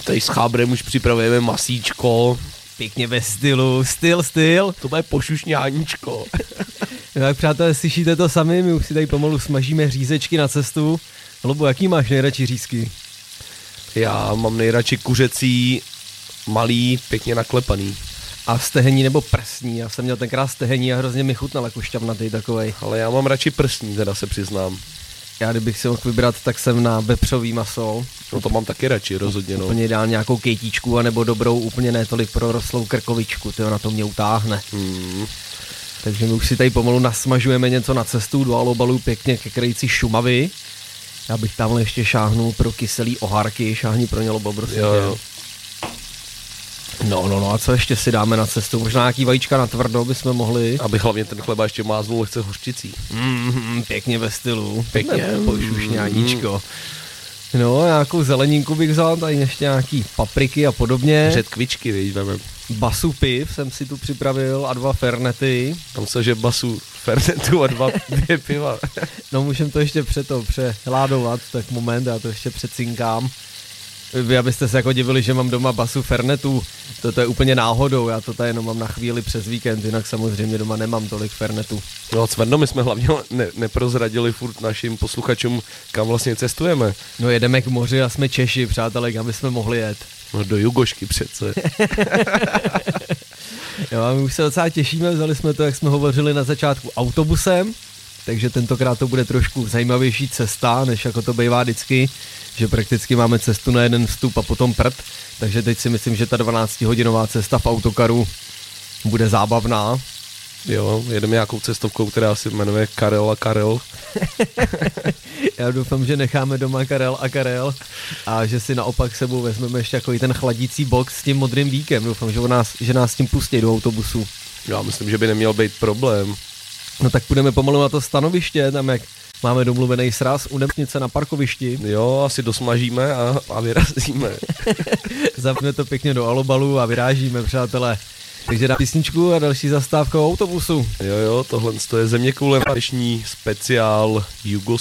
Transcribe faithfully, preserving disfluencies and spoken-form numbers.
Tady s chábrem už připravujeme masíčko. Pěkně ve stylu, styl, styl. To bude pošušňáníčko. No tak přátelé, slyšíte to sami, my už si tady pomalu smažíme řízečky na cestu. Lubo, jaký máš nejradši řízky? Já mám nejradši kuřecí, malý, pěkně naklepaný. A stehení nebo prsní? Já jsem měl tenkrát stehení a hrozně mi chutnal jako šťavnatý takovej. Ale já mám radši prsní, teda se přiznám. Já kdybych si mohl vybrat, tak jsem na vepřový maso. No to mám taky radši, rozhodně no. Úplně ideálně nějakou kejtíčku, anebo dobrou, úplně ne tolik prorostlou krkovičku, tyjo, na to mě utáhne. Hmm. Takže my už si tady pomalu nasmažujeme něco na cestu do alobalu pěkně ke krajici Šumavy. Já bych tamhle ještě šáhnul pro kyselý oharky, šáhni pro ně, Lobo, prosím. Jo, jo. No, no, no, a co ještě si dáme na cestu? Možná nějaký vajíčka na tvrdo bychom mohli. Aby hlavně ten chleba ještě máznul lehce hořčicí. Mm, pěkně ve stylu. Pěkně. Pošušňáníčko. No, nějakou zeleninku bych vzal, tady ještě nějaký papriky a podobně. Řetkvičky, víš, veme. Basu piv jsem si tu připravil a dva fernety. Tam se, že basu fernetu a dva dvě piva. No, můžem to ještě před to přehládovat, tak moment, já to ještě přecinkám. Vy abyste se jako divili, že mám doma basu fernetu, to, to je úplně náhodou, já to tady jenom mám na chvíli přes víkend, jinak samozřejmě doma nemám tolik fernetu. No Cverno, my jsme hlavně ne, neprozradili furt našim posluchačům, kam vlastně cestujeme. No jedeme k moři a jsme Češi, přátelé, kam bychom mohli jet. No do Jugošky přece. Jo, a my už se docela těšíme, vzali jsme to, jak jsme hovořili na začátku, autobusem, takže tentokrát to bude trošku zajímavější cesta, než jako to bývá vždycky, že prakticky máme cestu na jeden vstup a potom prd, takže teď si myslím, že ta dvanáctihodinová cesta v autokaru bude zábavná. Jo, jedeme nějakou cestovkou, která se jmenuje Karel a Karel. Já doufám, že necháme doma Karel a Karel a že si naopak sebou vezmeme ještě jako i ten chladící box s tím modrým víkem. Doufám, že, nás, že nás s tím pustí do autobusu. Já myslím, že by neměl být problém. No tak půjdeme pomalu na to stanoviště, tam jak máme domluvený sraz u nemocnice na parkovišti. Jo, asi dosmažíme a, a vyrazíme. Zapneme to pěkně do alobalu a vyrážíme, přátelé. Takže na písničku a další zastávka autobusu. Jo, jo, tohle je Zeměkoule dnešní speciál Jugos